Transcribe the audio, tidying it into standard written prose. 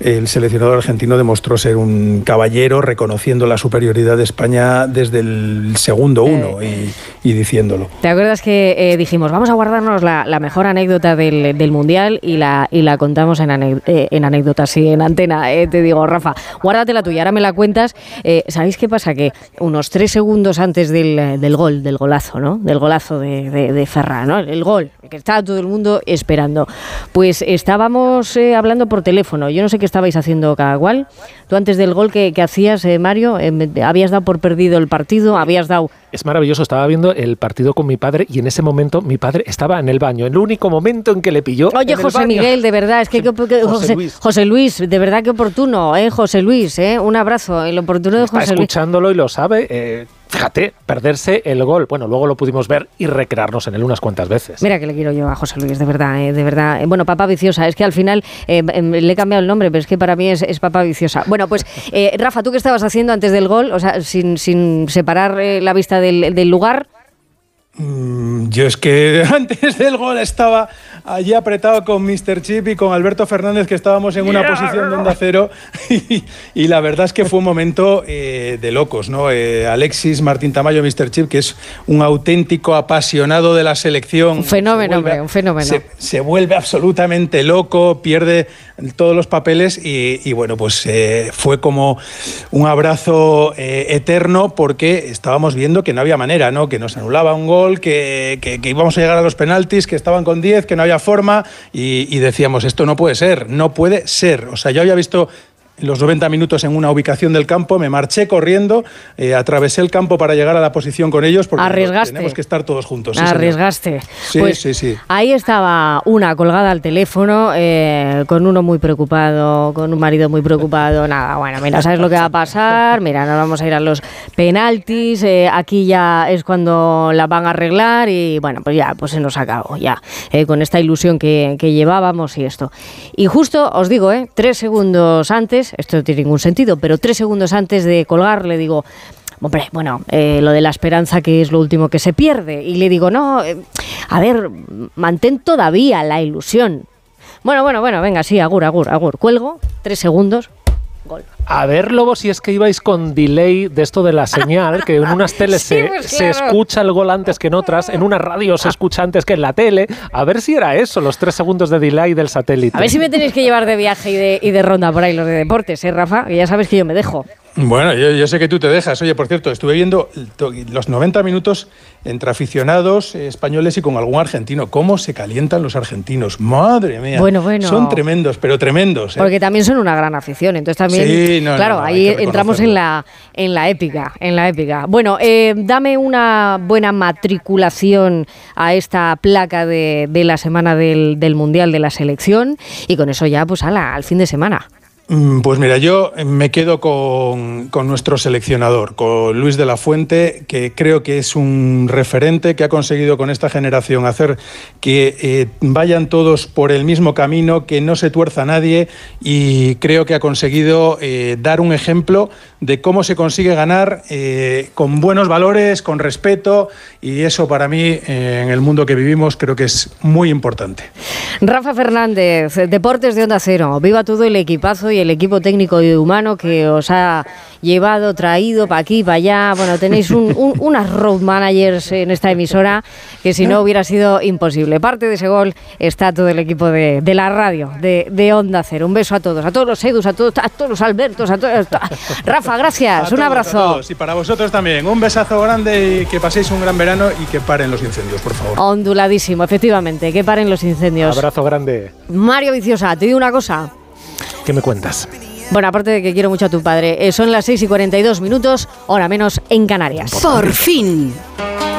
el seleccionador argentino demostró ser un caballero, reconociendo la superioridad de España desde el segundo uno y diciéndolo. ¿Te acuerdas que dijimos, vamos a guardarnos la mejor anécdota del Mundial y la contamos en anécdotas, sí, en antena? Te digo, Rafa, guárdate la tuya, ahora me la cuentas. ¿Sabéis qué pasa? Que unos 3 segundos antes del golazo, ¿no? Del golazo de Ferran, ¿no? El gol, que estaba todo el mundo esperando. Pues estábamos hablando por teléfono. Yo no sé qué estabais haciendo cada cual. Tú antes del gol que hacías, Mario, habías dado por perdido el partido, habías dado... Es maravilloso, estaba viendo el partido con mi padre y en ese momento mi padre estaba en el baño, el único momento en que le pilló. Oye, José Miguel, de verdad, es que José Luis, de verdad que oportuno, José Luis, un abrazo, el oportuno de José Luis. Está escuchándolo y lo sabe. Fíjate, perderse el gol. Bueno, luego lo pudimos ver y recrearnos en él unas cuantas veces. Mira que le quiero yo a José Luis, de verdad, de verdad. Bueno, Papá Viciosa, es que al final le he cambiado el nombre, pero es que para mí es Papá Viciosa. Bueno, pues Rafa, ¿tú qué estabas haciendo antes del gol? O sea, sin separar la vista del lugar. Yo es que antes del gol estaba allí apretado con Mr. Chip y con Alberto Fernández, que estábamos en una posición de Onda Cero y la verdad es que fue un momento de locos, ¿no? Alexis Martín Tamayo, Mr. Chip, que es un auténtico apasionado de la selección. Un fenómeno, un fenómeno. Se vuelve absolutamente loco, pierde todos los papeles y bueno, pues fue como un abrazo eterno, porque estábamos viendo que no había manera, ¿no? Que nos anulaba un gol, que íbamos a llegar a los penaltis, que estaban con 10, que no había forma y decíamos, esto no puede ser. O sea, yo había visto los 90 minutos en una ubicación del campo, me marché corriendo, atravesé el campo para llegar a la posición con ellos, porque tenemos que estar todos juntos. Arriesgaste. Sí, pues, sí. Ahí estaba una colgada al teléfono, con uno muy preocupado, con un marido muy preocupado. Nada, bueno, mira, ¿sabes lo que va a pasar? Mira, nos vamos a ir a los penaltis, aquí ya es cuando la van a arreglar y bueno, pues ya, pues se nos acabó, ya, con esta ilusión que llevábamos y esto. Y justo, os digo, 3 segundos antes, esto no tiene ningún sentido, pero 3 segundos antes de colgar le digo, hombre, bueno, lo de la esperanza, que es lo último que se pierde, y le digo, no, a ver, mantén todavía la ilusión. Bueno, venga, sí, agur, cuelgo, 3 segundos, gol. A ver, Lobo, si es que ibais con delay de esto de la señal, que en unas teles sí, pues se escucha el gol antes que en otras, en una radio se escucha antes que en la tele. A ver si era eso, los 3 segundos de delay del satélite. A ver si me tenéis que llevar de viaje y de ronda por ahí los de deportes, Rafa, que ya sabes que yo me dejo. Bueno, yo sé que tú te dejas. Oye, por cierto, estuve viendo los 90 minutos entre aficionados españoles y con algún argentino. ¿Cómo se calientan los argentinos? Madre mía. Bueno. Son tremendos, pero tremendos. Porque también son una gran afición. Entonces también, sí, ahí entramos en la épica. Bueno, dame una buena matriculación a esta placa de la semana del Mundial de la selección y con eso ya, pues al fin de semana. Pues mira, yo me quedo con nuestro seleccionador, con Luis de la Fuente, que creo que es un referente, que ha conseguido con esta generación hacer que vayan todos por el mismo camino, que no se tuerza nadie, y creo que ha conseguido dar un ejemplo de cómo se consigue ganar con buenos valores, con respeto, y eso para mí, en el mundo que vivimos, creo que es muy importante. Rafa Fernández, Deportes de Onda Cero, viva todo el equipazo y el equipo técnico y humano que os ha llevado, traído para aquí, para allá. Bueno, tenéis unas road managers en esta emisora que si no hubiera sido imposible. Parte de ese gol está todo el equipo de la radio, de Onda Cero. Un beso a todos los Edus, a todos los Albertos, a todos. Rafa, gracias, un abrazo. A todos. Y para vosotros también, un besazo grande y que paséis un gran verano y que paren los incendios, por favor. Onduladísimo, efectivamente, que paren los incendios. Abrazo grande. Mario Viciosa, te digo una cosa. ¿Qué me cuentas? Bueno, aparte de que quiero mucho a tu padre, son las 6:42, hora menos en Canarias. Por fin.